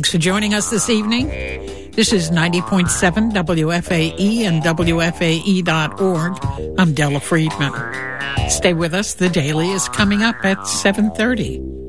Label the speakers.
Speaker 1: Thanks for joining us this evening. This is 90.7 WFAE and WFAE.org. I'm Della Friedman. Stay with us. The Daily is coming up at 7:30.